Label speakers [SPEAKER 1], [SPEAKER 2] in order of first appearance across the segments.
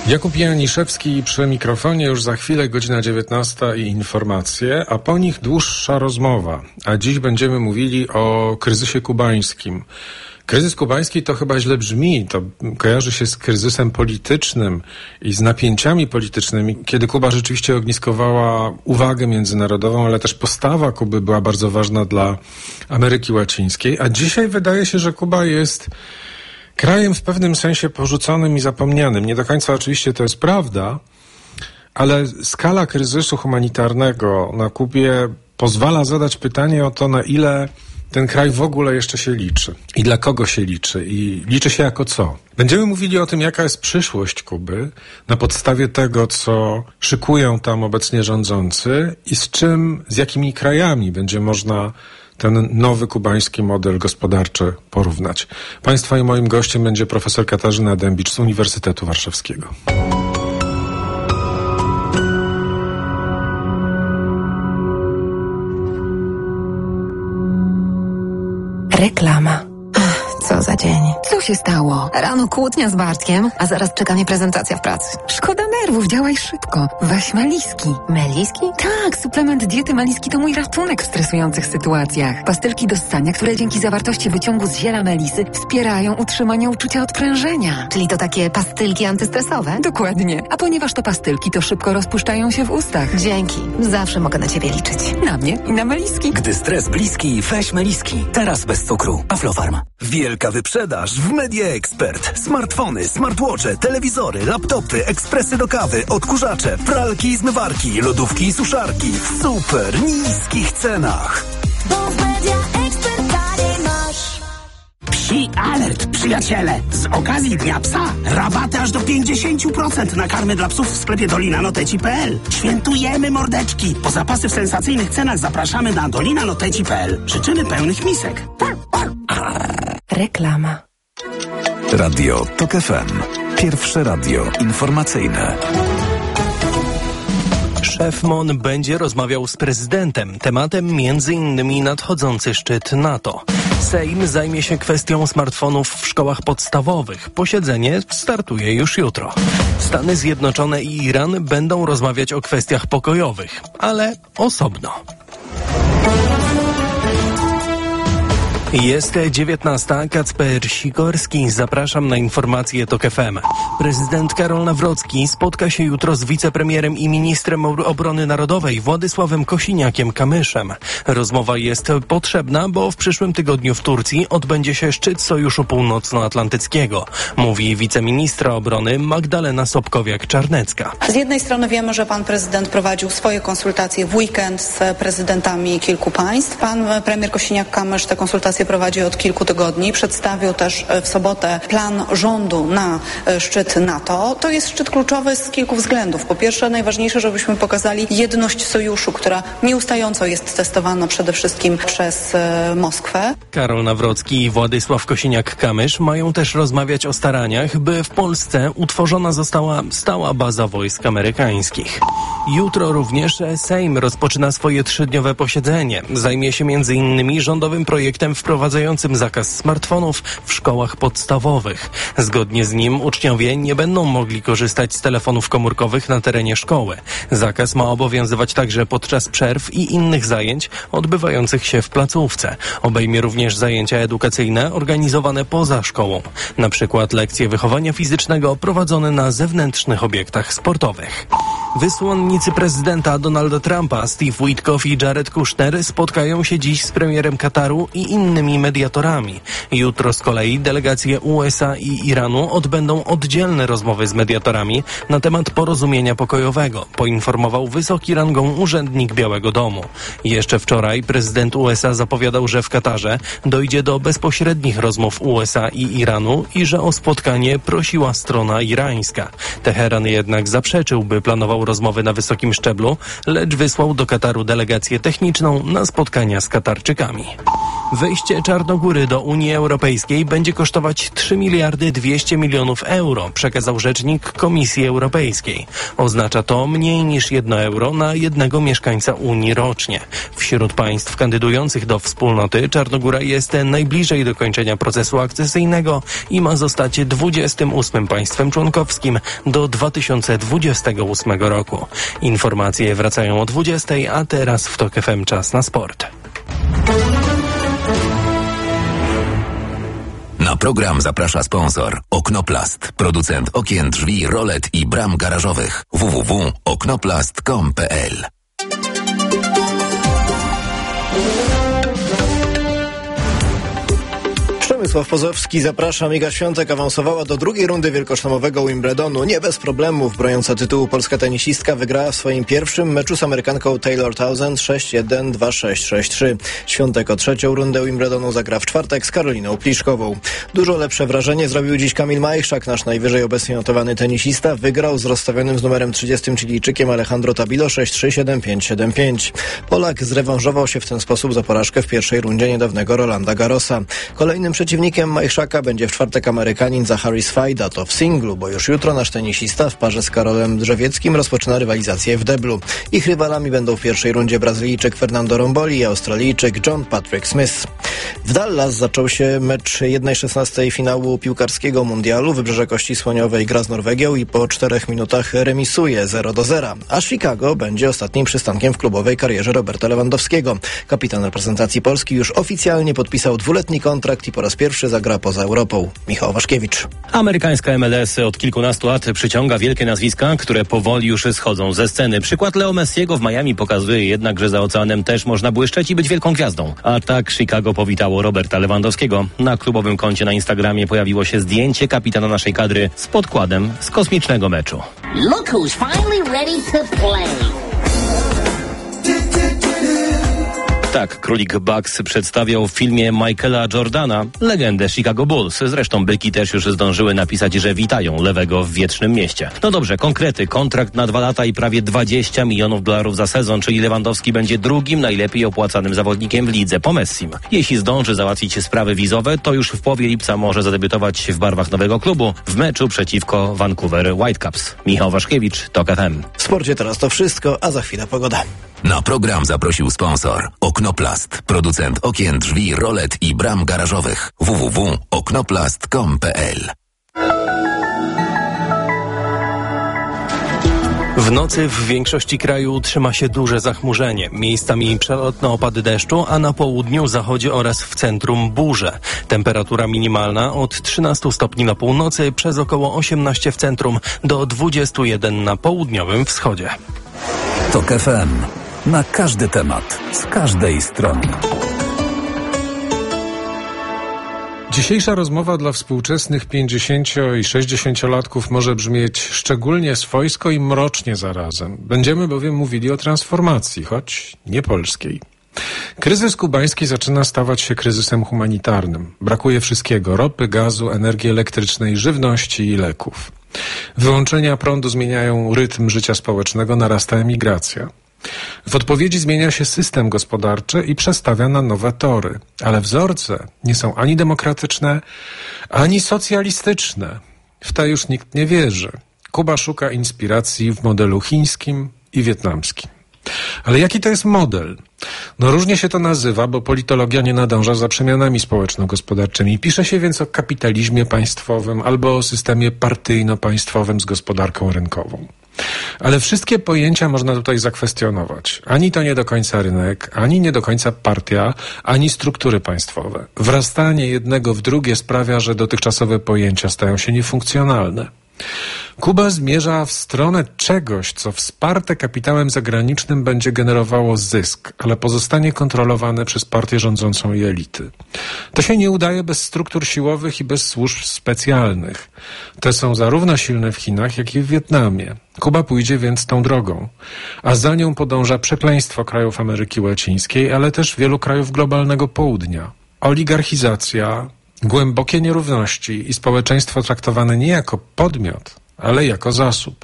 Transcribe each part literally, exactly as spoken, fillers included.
[SPEAKER 1] Jakub Janiszewski przy mikrofonie, już za chwilę godzina dziewiętnasta i informacje, a po nich dłuższa rozmowa. A dziś będziemy mówili o kryzysie kubańskim. Kryzys kubański to chyba źle brzmi, to kojarzy się z kryzysem politycznym i z napięciami politycznymi, kiedy Kuba rzeczywiście ogniskowała uwagę międzynarodową, ale też postawa Kuby była bardzo ważna dla Ameryki Łacińskiej, a dzisiaj wydaje się, że Kuba jest krajem w pewnym sensie porzuconym i zapomnianym. Nie do końca oczywiście to jest prawda, ale skala kryzysu humanitarnego na Kubie pozwala zadać pytanie o to, na ile ten kraj w ogóle jeszcze się liczy i dla kogo się liczy i liczy się jako co. Będziemy mówili o tym, jaka jest przyszłość Kuby na podstawie tego, co szykują tam obecnie rządzący i z czym, z jakimi krajami będzie można ten nowy kubański model gospodarczy porównać. Państwa i moim gościem będzie profesor Katarzyna Dębicz z Uniwersytetu Warszawskiego.
[SPEAKER 2] Reklama.
[SPEAKER 3] Ach, co za dzień.
[SPEAKER 2] Co się stało?
[SPEAKER 3] Rano kłótnia z Bartkiem, a zaraz czeka mnie prezentacja w pracy.
[SPEAKER 2] Szkoda nerwów, działaj szybko. Weź Meliski.
[SPEAKER 3] Meliski?
[SPEAKER 2] Tak, suplement diety Meliski to mój ratunek w stresujących sytuacjach. Pastylki do ssania, które dzięki zawartości wyciągu z ziela melisy wspierają utrzymanie uczucia odprężenia.
[SPEAKER 3] Czyli to takie pastylki antystresowe?
[SPEAKER 2] Dokładnie. A ponieważ to pastylki, to szybko rozpuszczają się w ustach.
[SPEAKER 3] Dzięki. Zawsze mogę na ciebie liczyć.
[SPEAKER 2] Na mnie i na Meliski.
[SPEAKER 4] Gdy stres bliski, weź Meliski. Teraz bez cukru. Aflofarm. Wielka wyprzedaż w Media Expert. Smartfony, smartwatche, telewizory, laptopy, ekspresy do kawy, odkurzacze, pralki i zmywarki, lodówki i suszarki w super niskich cenach.
[SPEAKER 5] Bo w Media Expert taniej masz.
[SPEAKER 6] Psi alert, przyjaciele! Z okazji Dnia Psa rabaty aż do pięćdziesiąt procent na karmy dla psów w sklepie dolina noteci kropka p l. Świętujemy mordeczki! Po zapasy w sensacyjnych cenach zapraszamy na dolina noteci kropka p l. Życzymy pełnych misek.
[SPEAKER 2] Reklama.
[SPEAKER 4] Radio Tok F M. Pierwsze radio informacyjne.
[SPEAKER 7] Szef M O N będzie rozmawiał z prezydentem. Tematem między innymi nadchodzący szczyt NATO. Sejm zajmie się kwestią smartfonów w szkołach podstawowych. Posiedzenie startuje już jutro. Stany Zjednoczone i Iran będą rozmawiać o kwestiach pokojowych, ale osobno. Jest dziewiętnasta. Kacper Sikorski. Zapraszam na informacje Tok F M. Prezydent Karol Nawrocki spotka się jutro z wicepremierem i ministrem obrony narodowej Władysławem Kosiniakiem-Kamyszem. Rozmowa jest potrzebna, bo w przyszłym tygodniu w Turcji odbędzie się szczyt Sojuszu Północnoatlantyckiego, mówi wiceministra obrony Magdalena Sobkowiak-Czarnecka.
[SPEAKER 8] Z jednej strony wiemy, że pan prezydent prowadził swoje konsultacje w weekend z prezydentami kilku państw. Pan premier Kosiniak-Kamysz te konsultacje prowadzi od kilku tygodni. Przedstawił też w sobotę plan rządu na szczyt NATO. To jest szczyt kluczowy z kilku względów. Po pierwsze, najważniejsze, żebyśmy pokazali jedność sojuszu, która nieustająco jest testowana przede wszystkim przez e, Moskwę.
[SPEAKER 7] Karol Nawrocki i Władysław Kosiniak-Kamysz mają też rozmawiać o staraniach, by w Polsce utworzona została stała baza wojsk amerykańskich. Jutro również Sejm rozpoczyna swoje trzydniowe posiedzenie. Zajmie się między innymi rządowym projektem wprowadzającym zakaz smartfonów w szkołach podstawowych. Zgodnie z nim uczniowie nie będą mogli korzystać z telefonów komórkowych na terenie szkoły. Zakaz ma obowiązywać także podczas przerw i innych zajęć odbywających się w placówce. Obejmie również zajęcia edukacyjne organizowane poza szkołą. Na przykład lekcje wychowania fizycznego prowadzone na zewnętrznych obiektach sportowych. Wysłannicy prezydenta Donalda Trumpa, Steve Witkoff i Jared Kushner spotkają się dziś z premierem Kataru i innymi mediatorami. Jutro z kolei delegacje U S A i Iranu odbędą oddzielne rozmowy z mediatorami na temat porozumienia pokojowego, poinformował wysoki rangą urzędnik Białego Domu. Jeszcze wczoraj prezydent U S A zapowiadał, że w Katarze dojdzie do bezpośrednich rozmów U S A i Iranu i że o spotkanie prosiła strona irańska. Teheran jednak zaprzeczył, by planował nawiązał rozmowy na wysokim szczeblu, lecz wysłał do Kataru delegację techniczną na spotkania z Katarczykami. Wejście Czarnogóry do Unii Europejskiej będzie kosztować trzy miliardy dwieście milionów euro, przekazał rzecznik Komisji Europejskiej. Oznacza to mniej niż jedno euro na jednego mieszkańca Unii rocznie. Wśród państw kandydujących do wspólnoty Czarnogóra jest najbliżej dokończenia procesu akcesyjnego i ma zostać dwudziestym ósmym państwem członkowskim do dwa tysiące dwudziestego ósmego roku. Informacje wracają o dwudziestej, a teraz w TOK F M czas na sport.
[SPEAKER 9] Na program zaprasza sponsor Oknoplast, producent okien, drzwi, rolet i bram garażowych. w w w kropka oknoplast kropka com kropka p l.
[SPEAKER 10] Przemysław Pozowski, zapraszam. Iga Świątek awansowała do drugiej rundy wielkoszlemowego Wimbledonu. Nie bez problemów. Broniąca tytułu polska tenisistka wygrała w swoim pierwszym meczu z Amerykanką Taylor Townsend sześć jeden, dwa sześć, sześć trzy. Świątek o trzecią rundę Wimbledonu zagra w czwartek z Karoliną Pliszkową. Dużo lepsze wrażenie zrobił dziś Kamil Majchrzak. Nasz najwyżej obecnie notowany tenisista wygrał z rozstawionym z numerem trzydziestym Chilijczykiem Alejandro Tabilo sześć trzy, siedem pięć, siedem pięć. Polak zrewanżował się w ten sposób za porażkę w pierwszej rundzie niedawnego Rolanda Garrosa. Kolejnym przeciwnikiem Majchrzaka będzie w czwartek Amerykanin Zachary Swajda, to w singlu, bo już jutro nasz tenisista w parze z Karolem Drzewieckim rozpoczyna rywalizację w deblu. Ich rywalami będą w pierwszej rundzie Brazylijczyk Fernando Romboli i Australijczyk John Patrick Smith. W Dallas zaczął się mecz jednej szesnastej finału piłkarskiego mundialu. Wybrzeże Kości Słoniowej gra z Norwegią i po czterech minutach remisuje zero do zera. A Chicago będzie ostatnim przystankiem w klubowej karierze Roberta Lewandowskiego. Kapitan reprezentacji Polski już oficjalnie podpisał dwuletni kontrakt i po raz pierwszy zagra poza Europą. Michał Waszkiewicz.
[SPEAKER 11] Amerykańska M L S od kilkunastu lat przyciąga wielkie nazwiska, które powoli już schodzą ze sceny. Przykład Leo Messiego w Miami pokazuje jednak, że za oceanem też można błyszczeć i być wielką gwiazdą. A tak Chicago powitało Roberta Lewandowskiego. Na klubowym koncie na Instagramie pojawiło się zdjęcie kapitana naszej kadry z podkładem z kosmicznego meczu.
[SPEAKER 12] Look who's finally ready to play.
[SPEAKER 11] Tak, królik Bucks przedstawiał w filmie Michaela Jordana legendę Chicago Bulls. Zresztą byki też już zdążyły napisać, że witają lewego w wietrznym mieście. No dobrze, konkrety. Kontrakt na dwa lata i prawie dwadzieścia milionów dolarów za sezon, czyli Lewandowski będzie drugim najlepiej opłacanym zawodnikiem w lidze po Messim. Jeśli zdąży załatwić sprawy wizowe, to już w połowie lipca może zadebiutować w barwach nowego klubu w meczu przeciwko Vancouver Whitecaps. Michał Waszkiewicz, TOK F M.
[SPEAKER 10] W sporcie teraz to wszystko, a za chwilę pogoda.
[SPEAKER 9] Na program zaprosił sponsor Oknoplast, producent okien, drzwi, rolet i bram garażowych. w w w kropka oknoplast kropka com kropka p l.
[SPEAKER 7] W nocy w większości kraju utrzyma się duże zachmurzenie. Miejscami przelotne opady deszczu, a na południu, zachodzie oraz w centrum burze. Temperatura minimalna od trzynastu stopni na północy, przez około osiemnaście w centrum do dwudziestu jeden na południowym wschodzie.
[SPEAKER 4] TOK F M. Na każdy temat, z każdej strony.
[SPEAKER 1] Dzisiejsza rozmowa dla współczesnych pięćdziesięcio- i sześćdziesięciolatków może brzmieć szczególnie swojsko i mrocznie zarazem. Będziemy bowiem mówili o transformacji, choć nie polskiej. Kryzys kubański zaczyna stawać się kryzysem humanitarnym. Brakuje wszystkiego: ropy, gazu, energii elektrycznej, żywności i leków. Wyłączenia prądu zmieniają rytm życia społecznego, narasta emigracja. W odpowiedzi zmienia się system gospodarczy i przestawia na nowe tory. Ale wzorce nie są ani demokratyczne, ani socjalistyczne. W to już nikt nie wierzy. Kuba szuka inspiracji w modelu chińskim i wietnamskim. Ale jaki to jest model? No różnie się to nazywa, bo politologia nie nadąża za przemianami społeczno-gospodarczymi. Pisze się więc o kapitalizmie państwowym albo o systemie partyjno-państwowym z gospodarką rynkową. Ale wszystkie pojęcia można tutaj zakwestionować. Ani to nie do końca rynek, ani nie do końca partia, ani struktury państwowe. Wrastanie jednego w drugie sprawia, że dotychczasowe pojęcia stają się niefunkcjonalne. Kuba zmierza w stronę czegoś, co wsparte kapitałem zagranicznym będzie generowało zysk, ale pozostanie kontrolowane przez partię rządzącą i elity. To się nie udaje bez struktur siłowych i bez służb specjalnych. Te są zarówno silne w Chinach, jak i w Wietnamie. Kuba pójdzie więc tą drogą, a za nią podąża przekleństwo krajów Ameryki Łacińskiej, ale też wielu krajów globalnego południa. Oligarchizacja, głębokie nierówności i społeczeństwo traktowane nie jako podmiot, ale jako zasób.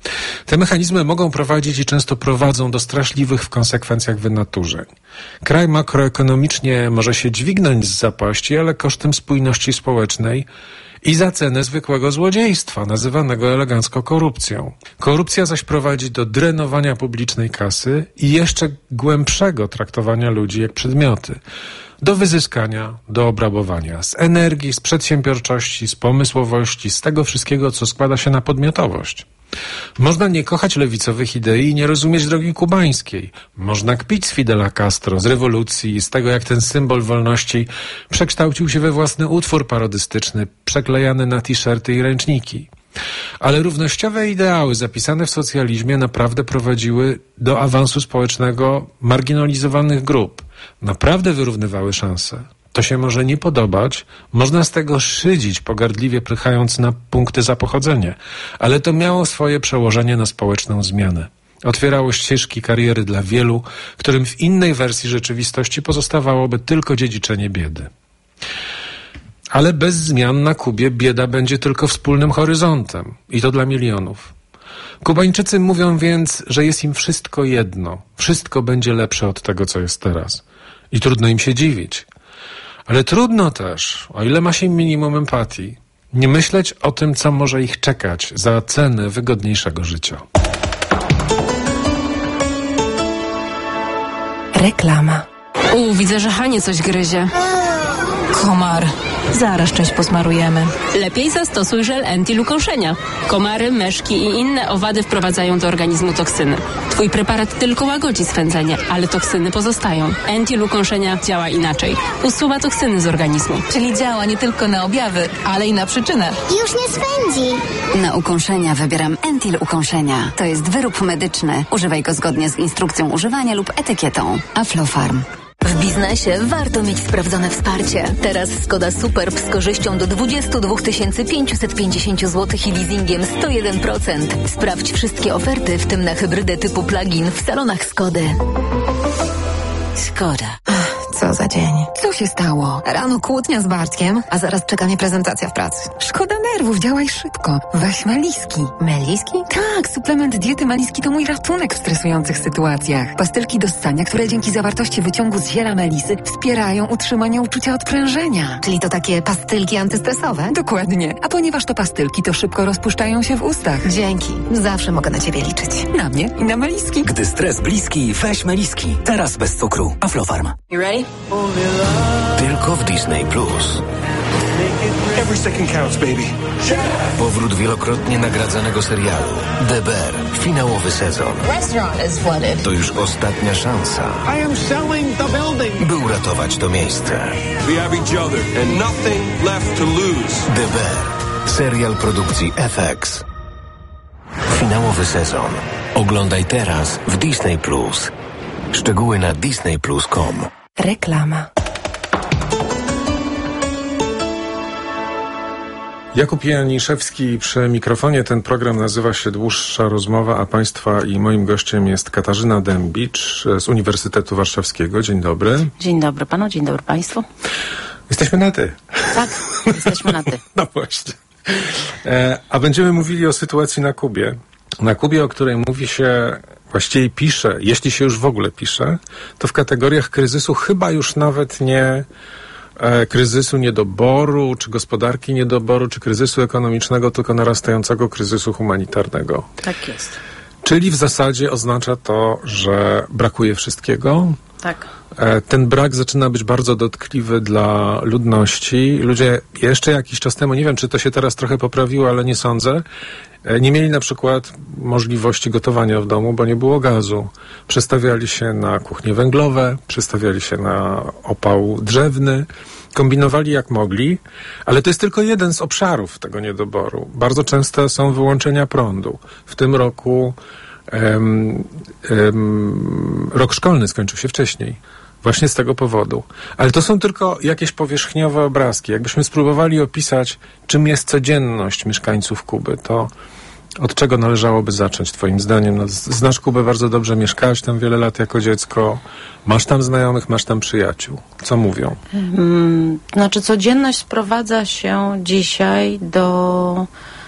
[SPEAKER 1] Te mechanizmy mogą prowadzić i często prowadzą do straszliwych w konsekwencjach wynaturzeń. Kraj makroekonomicznie może się dźwignąć z zapaści, ale kosztem spójności społecznej i za cenę zwykłego złodziejstwa, nazywanego elegancko korupcją. Korupcja zaś prowadzi do drenowania publicznej kasy i jeszcze głębszego traktowania ludzi jak przedmioty. Do wyzyskania, do obrabowania. Z energii, z przedsiębiorczości, z pomysłowości, z tego wszystkiego, co składa się na podmiotowość. Można nie kochać lewicowych idei i nie rozumieć drogi kubańskiej. Można kpić z Fidela Castro, z rewolucji, z tego, jak ten symbol wolności przekształcił się we własny utwór parodystyczny, przeklejany na t-shirty i ręczniki. Ale równościowe ideały zapisane w socjalizmie naprawdę prowadziły do awansu społecznego marginalizowanych grup. Naprawdę wyrównywały szanse. To się może nie podobać, można z tego szydzić, pogardliwie prychając na punkty za pochodzenie, ale to miało swoje przełożenie na społeczną zmianę. Otwierało ścieżki kariery dla wielu, którym w innej wersji rzeczywistości pozostawałoby tylko dziedziczenie biedy. Ale bez zmian na Kubie bieda będzie tylko wspólnym horyzontem. I to dla milionów. Kubańczycy mówią więc, że jest im wszystko jedno. Wszystko będzie lepsze od tego, co jest teraz. I trudno im się dziwić. Ale trudno też, o ile ma się minimum empatii, nie myśleć o tym, co może ich czekać za cenę wygodniejszego życia.
[SPEAKER 13] Reklama. U, widzę, że Hanie coś gryzie. Komar. Zaraz część posmarujemy.
[SPEAKER 14] Lepiej zastosuj żel Entil ukąszenia. Komary, myszki i inne owady wprowadzają do organizmu toksyny. Twój preparat tylko łagodzi swędzenie, ale toksyny pozostają. Entil ukąszenia działa inaczej. Usuwa toksyny z organizmu.
[SPEAKER 3] Czyli działa nie tylko na objawy, ale i na przyczynę.
[SPEAKER 5] Już nie swędzi.
[SPEAKER 2] Na ukąszenia wybieram Entil ukąszenia. To jest wyrób medyczny. Używaj go zgodnie z instrukcją używania lub etykietą. Aflofarm.
[SPEAKER 3] W biznesie warto mieć sprawdzone wsparcie. Teraz Skoda Superb z korzyścią do dwadzieścia dwa tysiące pięćset pięćdziesiąt złotych i leasingiem sto jeden procent. Sprawdź wszystkie oferty, w tym na hybrydę typu plug-in w salonach Skody.
[SPEAKER 2] Szkoda.
[SPEAKER 3] Co za dzień.
[SPEAKER 2] Co się stało?
[SPEAKER 3] Rano kłótnia z Bartkiem, a zaraz czeka mnie prezentacja w pracy.
[SPEAKER 2] Szkoda nerwów, działaj szybko. Weź Meliski.
[SPEAKER 3] Meliski?
[SPEAKER 2] Tak, suplement diety Meliski to mój ratunek w stresujących sytuacjach. Pastylki do ssania, które dzięki zawartości wyciągu z ziela melisy wspierają utrzymanie uczucia odprężenia.
[SPEAKER 3] Czyli to takie pastylki antystresowe?
[SPEAKER 2] Dokładnie. A ponieważ to pastylki, to szybko rozpuszczają się w ustach.
[SPEAKER 3] Dzięki. Zawsze mogę na ciebie liczyć.
[SPEAKER 2] Na mnie i na Meliski.
[SPEAKER 4] Gdy stres bliski, weź Meliski. Teraz bez cukru. Aflofarm.
[SPEAKER 14] You ready?
[SPEAKER 9] Tylko w Disney Plus.
[SPEAKER 15] Every second counts, baby.
[SPEAKER 9] Powrót wielokrotnie nagradzanego serialu The Bear. Finałowy sezon.
[SPEAKER 3] Restaurant is flooded.
[SPEAKER 9] To już ostatnia szansa,
[SPEAKER 15] I am selling the building.
[SPEAKER 9] by uratować to miejsce.
[SPEAKER 15] We have each other and nothing left to lose.
[SPEAKER 9] The Bear. Serial produkcji F X. Finałowy sezon. Oglądaj teraz w Disney Plus. Szczegóły na disney plus kropka com.
[SPEAKER 13] Reklama.
[SPEAKER 1] Jakub Janiszewski przy mikrofonie. Ten program nazywa się Dłuższa Rozmowa, a Państwa i moim gościem jest Katarzyna Dębicz z Uniwersytetu Warszawskiego. Dzień dobry.
[SPEAKER 14] Dzień dobry panu, dzień dobry państwu.
[SPEAKER 1] Jesteśmy na ty.
[SPEAKER 14] Tak, jesteśmy na ty.
[SPEAKER 1] No właśnie. E, a będziemy mówili o sytuacji na Kubie. Na Kubie, o której mówi się, właściwie pisze, jeśli się już w ogóle pisze, to w kategoriach kryzysu chyba już nawet nie e, kryzysu niedoboru, czy gospodarki niedoboru, czy kryzysu ekonomicznego, tylko narastającego kryzysu humanitarnego.
[SPEAKER 14] Tak jest.
[SPEAKER 1] Czyli w zasadzie oznacza to, że brakuje wszystkiego.
[SPEAKER 14] Tak.
[SPEAKER 1] E, ten brak zaczyna być bardzo dotkliwy dla ludności. Ludzie jeszcze jakiś czas temu, nie wiem, czy to się teraz trochę poprawiło, ale nie sądzę, e, nie mieli na przykład możliwości gotowania w domu, bo nie było gazu. Przestawiali się na kuchnie węglowe, przestawiali się na opał drzewny, kombinowali jak mogli, ale to jest tylko jeden z obszarów tego niedoboru. Bardzo często są wyłączenia prądu. W tym roku um, um, rok szkolny skończył się wcześniej. Właśnie z tego powodu. Ale to są tylko jakieś powierzchniowe obrazki. Jakbyśmy spróbowali opisać, czym jest codzienność mieszkańców Kuby, to od czego należałoby zacząć, twoim zdaniem? No, znasz Kubę bardzo dobrze, mieszkałeś tam wiele lat jako dziecko, masz tam znajomych, masz tam przyjaciół. Co mówią?
[SPEAKER 14] Hmm, znaczy codzienność sprowadza się dzisiaj do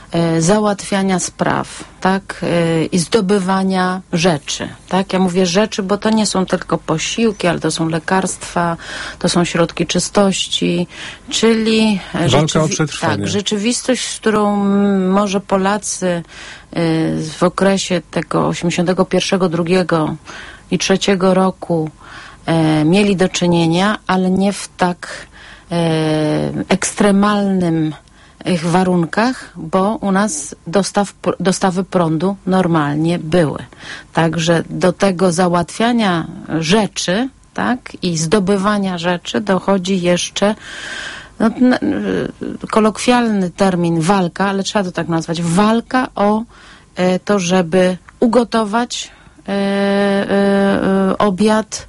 [SPEAKER 16] e, załatwiania spraw, tak, e, i zdobywania rzeczy, tak. Ja mówię rzeczy, bo to nie są tylko posiłki, ale to są lekarstwa, to są środki czystości, czyli
[SPEAKER 1] walka
[SPEAKER 16] rzeczywi-
[SPEAKER 1] o przetrwanie.
[SPEAKER 16] Tak, rzeczywistość, z którą m, może Polacy e, w okresie tego osiemdziesiątego pierwszego, drugiego i trzeciego roku e, mieli do czynienia, ale nie w tak e, ekstremalnym ich warunkach, bo u nas dostaw, dostawy prądu normalnie były. Także do tego załatwiania rzeczy, tak, i zdobywania rzeczy dochodzi jeszcze no, kolokwialny termin walka, ale trzeba to tak nazwać, walka o e, to, żeby ugotować e, e, obiad,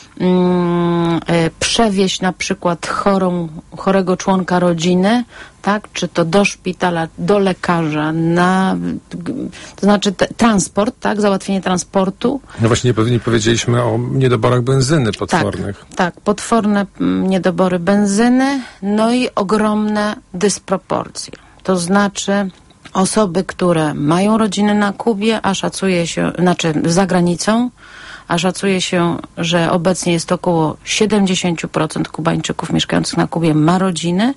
[SPEAKER 16] przewieźć na przykład chorą, chorego członka rodziny, tak, czy to do szpitala, do lekarza, na, to znaczy te, transport, tak, załatwienie transportu.
[SPEAKER 1] No właśnie nie, nie powiedzieliśmy o niedoborach benzyny potwornych.
[SPEAKER 16] Tak, tak, potworne niedobory benzyny, no i ogromne dysproporcje. To znaczy osoby, które mają rodziny na Kubie, a szacuje się, znaczy za granicą, a szacuje się, że obecnie jest około siedemdziesiąt procent Kubańczyków mieszkających na Kubie ma rodziny,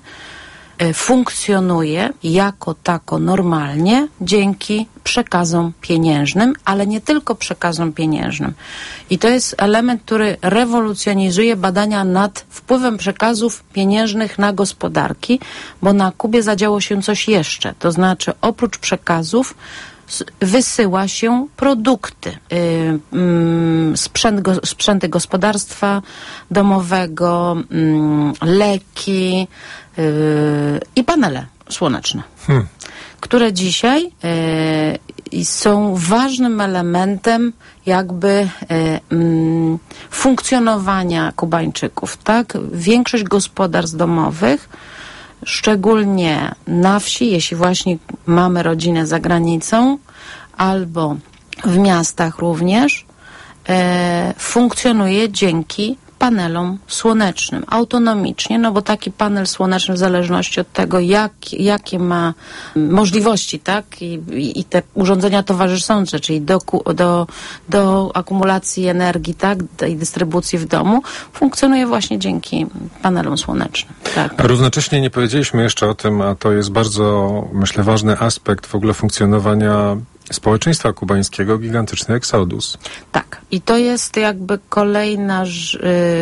[SPEAKER 16] funkcjonuje jako tako normalnie dzięki przekazom pieniężnym, ale nie tylko przekazom pieniężnym. I to jest element, który rewolucjonizuje badania nad wpływem przekazów pieniężnych na gospodarki, bo na Kubie zadziało się coś jeszcze. To znaczy oprócz przekazów wysyła się produkty, yy, yy, sprzęt go, sprzęty gospodarstwa domowego, yy, leki yy, i panele słoneczne, hmm. które dzisiaj yy, są ważnym elementem jakby yy, yy, funkcjonowania Kubańczyków, tak? Większość gospodarstw domowych, szczególnie na wsi, jeśli właśnie mamy rodzinę za granicą, albo w miastach również, e, funkcjonuje dzięki panelom słonecznym, autonomicznie, no bo taki panel słoneczny w zależności od tego, jak, jakie ma możliwości, tak, i, i te urządzenia towarzyszące, czyli do, do, do akumulacji energii, tak, i dystrybucji w domu, funkcjonuje właśnie dzięki panelom słonecznym. Tak.
[SPEAKER 1] A równocześnie nie powiedzieliśmy jeszcze o tym, a to jest bardzo, myślę, ważny aspekt w ogóle funkcjonowania społeczeństwa kubańskiego, gigantyczny eksodus.
[SPEAKER 16] Tak. I to jest jakby kolejny y,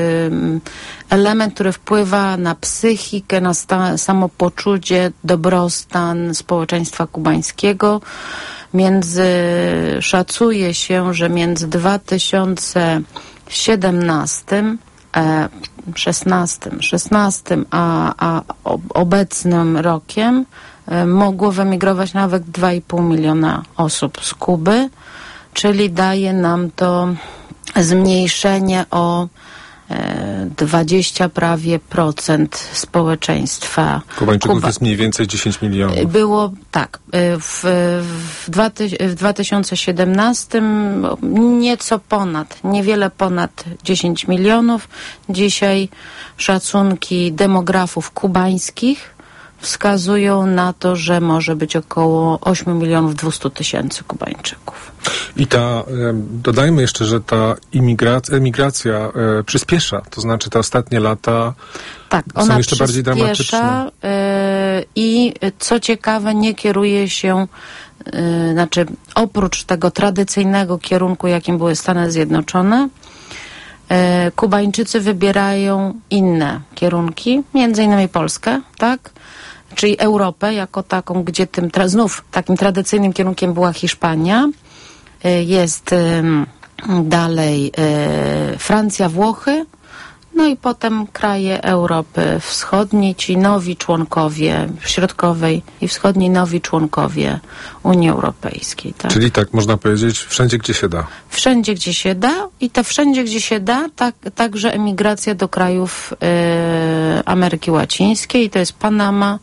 [SPEAKER 16] element, który wpływa na psychikę, na sta- samopoczucie, dobrostan społeczeństwa kubańskiego. Między, szacuje się, że między dwa tysiące siedemnastym, e, szesnastym, szesnastym a, a obecnym rokiem mogło wyemigrować nawet dwa i pół miliona osób z Kuby, czyli daje nam to zmniejszenie o dwadzieścia prawie procent społeczeństwa.
[SPEAKER 1] Kubańczyków
[SPEAKER 16] Kuba.
[SPEAKER 1] jest mniej więcej dziesięć milionów.
[SPEAKER 16] Było tak. W, w, dwa, w dwa tysiące siedemnastym nieco ponad, niewiele ponad dziesięć milionów. Dzisiaj szacunki demografów kubańskich wskazują na to, że może być około osiem milionów dwieście tysięcy Kubańczyków.
[SPEAKER 1] I ta, dodajmy jeszcze, że ta imigracja, emigracja e, przyspiesza, to znaczy te ostatnie lata
[SPEAKER 16] tak,
[SPEAKER 1] są
[SPEAKER 16] ona
[SPEAKER 1] jeszcze bardziej dramatyczne.
[SPEAKER 16] E, I co ciekawe, nie kieruje się, e, znaczy oprócz tego tradycyjnego kierunku, jakim były Stany Zjednoczone, e, Kubańczycy wybierają inne kierunki, między innymi Polskę, tak? Czyli Europę jako taką, gdzie tym tra- znów takim tradycyjnym kierunkiem była Hiszpania, jest y, dalej y, Francja, Włochy, no i potem kraje Europy Wschodniej, ci nowi członkowie środkowej i wschodniej nowi członkowie Unii Europejskiej. Tak?
[SPEAKER 1] Czyli tak można powiedzieć, wszędzie gdzie się da.
[SPEAKER 16] Wszędzie gdzie się da i to wszędzie gdzie się da, tak, także emigracja do krajów y, Ameryki Łacińskiej, to jest Panama,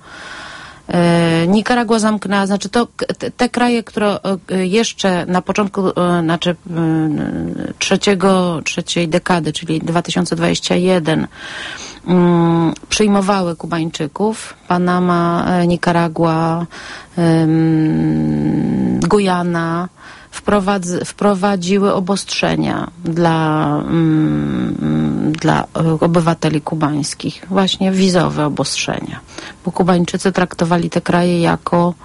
[SPEAKER 16] E, Nikaragua zamknęła, znaczy to te, te kraje, które e, jeszcze na początku, e, znaczy e, trzeciego, trzeciej dekady, czyli dwa tysiące dwudziesty pierwszy, um, przyjmowały Kubańczyków. Panama, Nikaragua, um, Gujana wprowadz- wprowadziły obostrzenia dla, um, dla obywateli kubańskich. Właśnie wizowe obostrzenia. Bo Kubańczycy traktowali te kraje jako